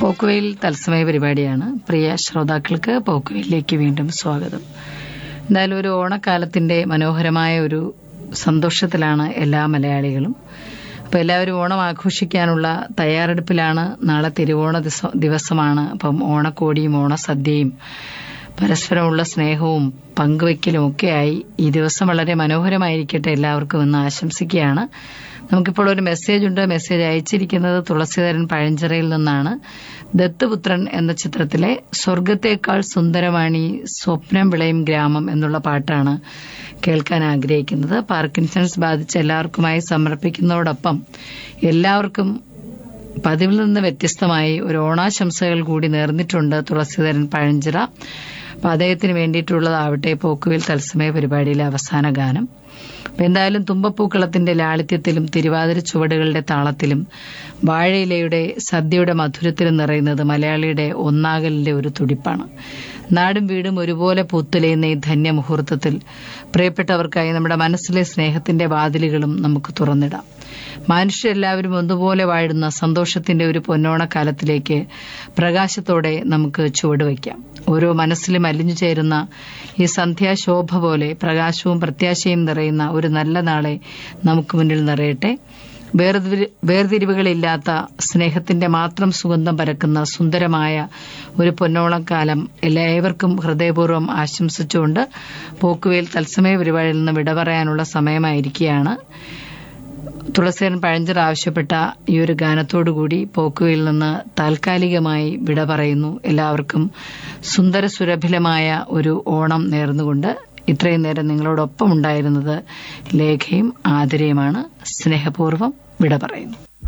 പോക്കുവെയിൽ തത്സമയ പരിപാടിയാണ്. പ്രിയ ശ്രോതാക്കൾക്ക് പോക്കുവെയിലേക്ക് വീണ്ടും സ്വാഗതം. എന്തായാലും ഒരു ഓണക്കാലത്തിന്റെ മനോഹരമായ ഒരു സന്തോഷത്തിലാണ് എല്ലാ മലയാളികളും. അപ്പോൾ എല്ലാവരും ഓണം ആഘോഷിക്കാനുള്ള തയ്യാറെടുപ്പിലാണ്. നാളെ തിരുവോണ ദിവസമാണ്. അപ്പം ഓണക്കോടിയും ഓണസദ്യയും പരസ്പരമുള്ള സ്നേഹവും പങ്കുവയ്ക്കലും ഒക്കെയായി ഈ ദിവസം വളരെ മനോഹരമായിരിക്കട്ടെ എല്ലാവർക്കും എന്ന് ആശംസിക്കുകയാണ്. നമുക്കിപ്പോൾ ഒരു മെസ്സേജ് ഉണ്ട്. മെസ്സേജ് അയച്ചിരിക്കുന്നത് തുളസീധരൻ പഴഞ്ചിറയിൽ നിന്നാണ്. ദത്തുപുത്രൻ എന്ന ചിത്രത്തിലെ സ്വർഗത്തേക്കാൾ സുന്ദരമാണി സ്വപ്നം വിളയും ഗ്രാമം എന്നുള്ള പാട്ടാണ് കേൾക്കാൻ ആഗ്രഹിക്കുന്നത്. പാർക്കിൻസൺസ് ബാധിച്ച എല്ലാവർക്കുമായി സമർപ്പിക്കുന്നതോടൊപ്പം എല്ലാവർക്കും പതിവിൽ നിന്ന് വ്യത്യസ്തമായി ഒരു ഓണാശംസകൾ കൂടി നേർന്നിട്ടുണ്ട് തുളസീധരൻ പഴഞ്ചിറ. അപ്പൊ അദ്ദേഹത്തിന് വേണ്ടിയിട്ടുള്ളതാവട്ടെ പോക്കുവെയിൽ തത്സമയ പരിപാടിയിലെ അവസാന ഗാനം. എന്തായാലും തുമ്പപ്പൂക്കളത്തിന്റെ ലാളിത്യത്തിലും തിരുവാതിര ചുവടുകളുടെ താളത്തിലും വാഴയിലയുടെ സദ്യയുടെ മധുരത്തിലും നിറയുന്നത് മലയാളിയുടെ ഒന്നാകലിന്റെ ഒരു തുടിപ്പാണ്. നാടും വീടും ഒരുപോലെ പൂത്തുലയുന്ന ഈ ധന്യമുഹൂർത്തത്തിൽ പ്രിയപ്പെട്ടവർക്കായി നമ്മുടെ മനസ്സിലെ സ്നേഹത്തിന്റെ വാതിലുകളും നമുക്ക് തുറന്നിടാം. മനുഷ്യരെല്ലാവരും ഒന്നുപോലെ വാഴുന്ന സന്തോഷത്തിന്റെ ഒരു പൊന്നോണക്കാലത്തിലേക്ക് പ്രകാശത്തോടെ നമുക്ക് ചുവടുവയ്ക്കാം. ഓരോ മനസ്സിലും അലിഞ്ഞു ചേരുന്ന ഈ സന്ധ്യാശോഭ പോലെ പ്രകാശവും പ്രത്യാശയും നിറയുന്ന ഒരു നല്ല നാളെ നമുക്ക് മുന്നിൽ നിറയട്ടെ. വേർതിരിവുകളില്ലാത്ത സ്നേഹത്തിന്റെ മാത്രം സുഗന്ധം പരക്കുന്ന സുന്ദരമായ ഒരു പൊന്നോണക്കാലം എല്ലാവർക്കും ഹൃദയപൂർവ്വം ആശംസിച്ചുകൊണ്ട് പോക്കുവെയിൽ തത്സമയ പരിപാടിയിൽ നിന്ന് വിട പറയാനുള്ള സമയമായിരിക്കുകയാണ്. തുളസീധരൻ പഴഞ്ചിറ ആവശ്യപ്പെട്ട ഈ ഒരു ഗാനത്തോടുകൂടി പോക്കുവെയിൽ നിന്ന് താൽക്കാലികമായി വിട പറയുന്നു. എല്ലാവർക്കും സുന്ദര സുരഭിലമായ ഒരു ഓണം നേർന്നുകൊണ്ട് ഇത്രയും നേരം നിങ്ങളോടൊപ്പം ഉണ്ടായിരുന്നത് ലേഖയും ആതിരയുമാണ്. സ്നേഹപൂർവ്വം വിട പറയുന്നു.